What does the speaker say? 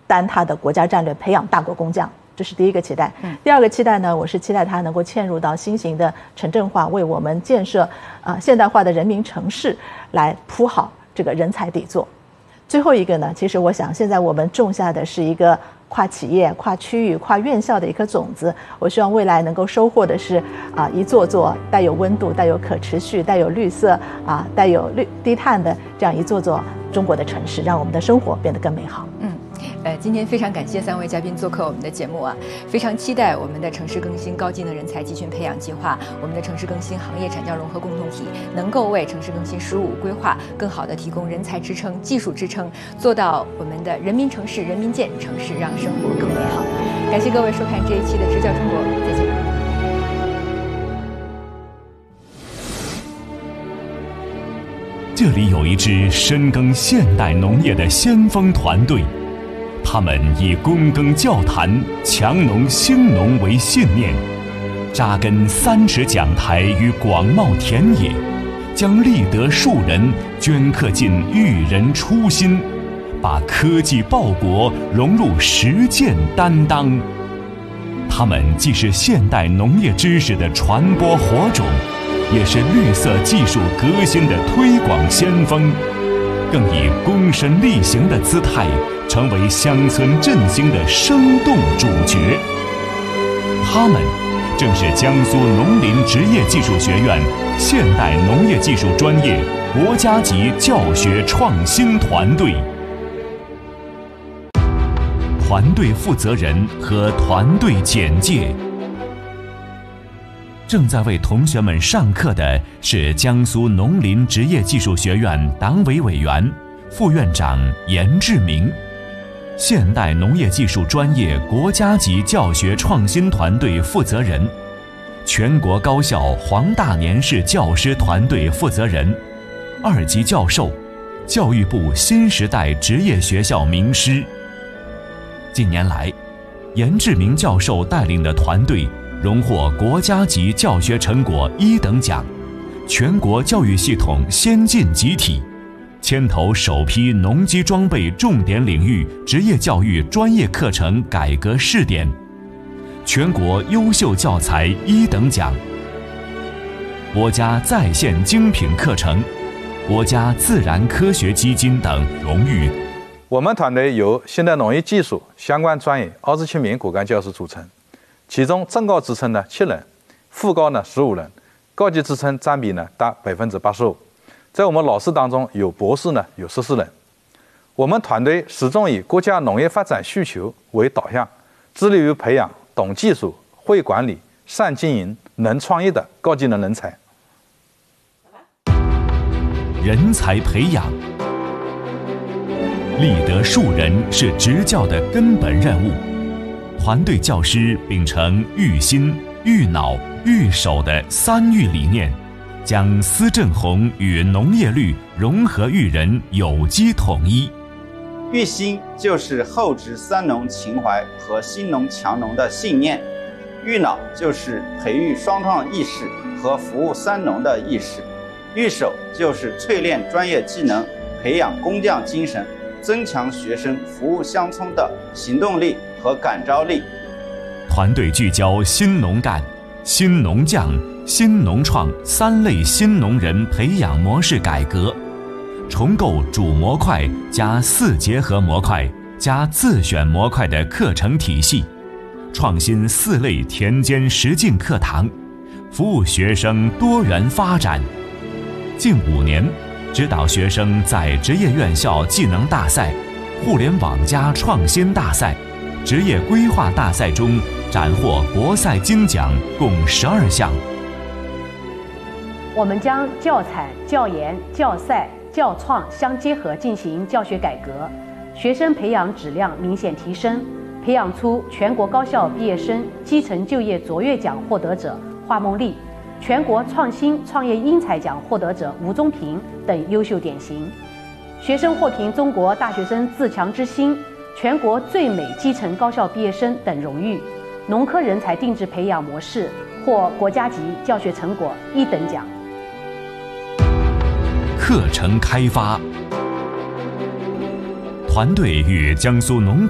担他的国家战略，培养大国工匠。这是第一个期待。第二个期待呢，我是期待他能够嵌入到新型的城镇化，为我们建设现代化的人民城市来铺好这个人才底座。最后一个呢，其实我想现在我们种下的是一个跨企业、跨区域、跨院校的一颗种子。我希望未来能够收获的是一座座带有温度、带有可持续、带有绿色带有低碳的这样一座座中国的城市，让我们的生活变得更美好。 今天非常感谢3位嘉宾做客我们的节目非常期待我们的城市更新高技能人才集群培养计划，我们的城市更新行业产教融合共同体，能够为城市更新15规划更好的提供人才支撑、技术支撑，做到我们的人民城市、人民建城市，让生活更美好。感谢各位收看这一期的支教中国，再见。 这里有一支深耕现代农业的先锋团队，他们以躬耕教坛、强农兴农为信念，扎根3尺讲台与广袤田野，将立德树人镌刻进育人初心，把科技报国融入实践担当。他们既是现代农业知识的传播火种，也是绿色技术革新的推广先锋，更以躬身力行的姿态成为乡村振兴的生动主角。他们正是江苏农林职业技术学院现代农业技术专业国家级教学创新团队。团队负责人和团队简介。正在为同学们上课的是江苏农林职业技术学院党委委员、副院长严志明，现代农业技术专业国家级教学创新团队负责人，全国高校黄大年市教师团队负责人，2级教授，教育部新时代职业学校名师。近年来，严志明教授带领的团队荣获国家级教学成果1等奖，全国教育系统先进集体，牵头首批农机装备重点领域职业教育专业课程改革试点，全国优秀教材1等奖，国家在线精品课程，国家自然科学基金等荣誉。 我们团队由现代农业技术相关专业27名骨干教师组成，其中正高职称呢7人，副高呢15人，高级职称占比呢达85%。在我们老师当中，有博士呢有14人。我们团队始终以国家农业发展需求为导向，致力于培养懂技术、会管理、善经营、能创业的高技能人才。 人才培养，立德树人是执教的根本任务。团队教师秉承育心、育脑、育手的3育理念，将思正红与农业绿融合育人有机统一。 育心就是厚植3农情怀和新农强农的信念，育脑就是培育双创意识和服务3农的意识，育手就是淬炼专业技能，培养工匠精神，增强学生服务乡村的行动力和感召力。 团队聚焦新农干、新农匠、新农创3类新农人培养模式改革，重构主模块加4结合模块加自选模块的课程体系，创新4类田间实境课堂，服务学生多元发展。近5年，指导学生在职业院校技能大赛、互联网加创新大赛、职业规划大赛中斩获国赛金奖共12项。 我们将教材、教研、教赛、教创相结合进行教学改革，学生培养质量明显提升，培养出全国高校毕业生基层就业卓越奖获得者华梦丽，全国创新创业英才奖获得者吴宗平等优秀典型。学生获评中国大学生自强之星、全国最美基层高校毕业生等荣誉。农科人才定制培养模式获国家级教学成果1等奖。 课程开发，团队与江苏农